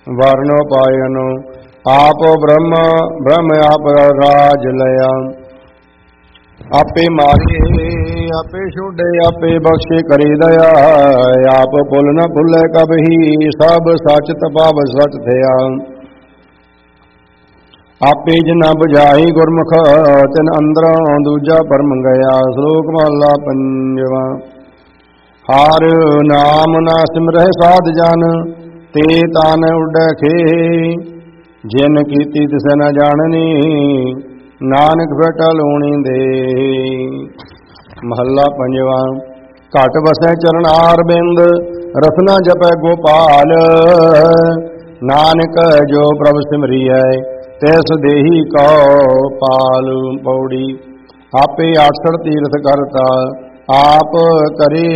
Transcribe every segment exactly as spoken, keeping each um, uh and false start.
ਵਰਨੋ ਪਾਇਨ ਆਪ ਬ੍ਰਹਮ ਬ੍ਰਹਮ ਆਪ ਰਾਜ ਲਿਆ। ਆਪੇ ਮਾਰੇ ਆਪੇ ਛੋਡੇ ਆਪੇ ਬਖਸ਼ੇ ਕਰੀ ਦਇਆ। ਆਪ ਭੁੱਲ ਨ ਭੁੱਲੇ ਕਬਹੀ ਸਭ ਸੱਚ ਤਪਾਵ ਸਚ ਥਿਆ। ਆਪੇ ਜਿਨਾ ਬੁਝਾਈ ਗੁਰਮੁਖ ਤਿਨ ਅੰਦਰੋਂ ਦੂਜਾ ਪਰਮ ਗਿਆ। ਸ਼ਲੋਕ ਮਹਲਾ ਪੰਜਵਾਂ। ਹਰ ਨਾਮ ਨਾ ਸਿਮਰਹਿ ਸਾਧ ਜਨ ਤੇ ਤਨ ਉੱਡੈ ਖੇ। ਜਿਨ ਕੀਤੀ ਤਿਸ ਨ ਜਾਣਨੀ ਨਾਨਕ ਭੇਟਾ ਲੋਣੀ ਦੇ। ਮਹੱਲਾ ਪੰਜਵਾਂ। ਘਟ ਵਸੈ ਚਰਨਾਰ ਬਿੰਦ ਰਸਨਾ ਜਪੈ ਗੋਪਾਲ। ਨਾਨਕ ਜੋ ਪ੍ਰਭ ਸਿਮਰੀਐ ਤਿਸ ਦੇਹੀ ਕਉ ਪਾਲ। ਪੌੜੀ। ਆਪੇ ਆਸਣ ਤੀਰਥ ਕਰਤਾ ਆਪ ਕਰੇ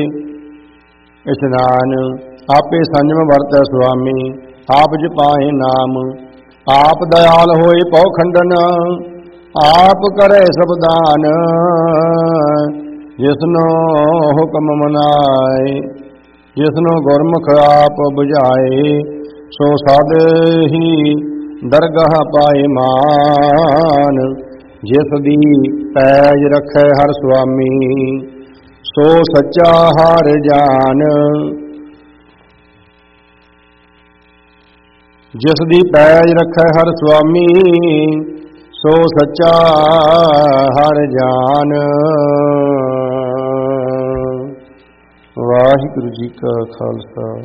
ਇਸ਼ਨਾਨ। ਆਪੇ ਸੰਜਮ ਵਰਤੈ ਸੁਆਮੀ ਆਪ ਜਪਾਏ ਨਾਮ। ਆਪ ਦਇਆਲ ਹੋਏ ਪਉ ਖੰਡਨ ਆਪ ਕਰੇ ਸਬਦਾਨ। ਜਿਸਨੋ ਹੁਕਮ ਮਨਾਏ ਜਿਸਨੋ ਗੁਰਮੁਖ ਆਪ ਬੁਝਾਏ। ਸੋ ਸਦ ਹੀ ਦਰਗਾਹ ਪਾਏ ਮਾਨ। ਜਿਸ ਦੀ ਪੈਜ ਰੱਖੈ ਹਰ ਸੁਆਮੀ ਸੋ ਸੱਚਾ ਹਰ ਜਾਨ। ਜਿਸ ਦੀ ਪੈਜ ਰੱਖੈ ਹਰ ਸੁਆਮੀ ਸੋ ਸੱਚਾ ਹਰ ਜਾਨ। ਵਾਹਿਗੁਰੂ ਜੀ ਕਾ ਖਾਲਸਾ